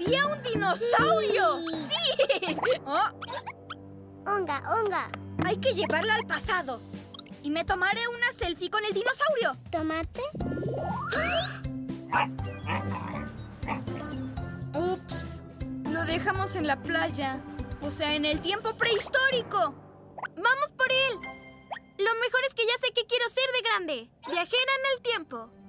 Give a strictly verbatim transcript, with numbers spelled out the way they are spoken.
¡Había un dinosaurio! ¡Sí! Oh. Onga, onga. Hay que llevarla al pasado. Y me tomaré una selfie con el dinosaurio. ¿Tomate? Ups. Lo dejamos en la playa. O sea, en el tiempo prehistórico. ¡Vamos por él! Lo mejor es que ya sé qué quiero ser de grande. Viajera en el tiempo.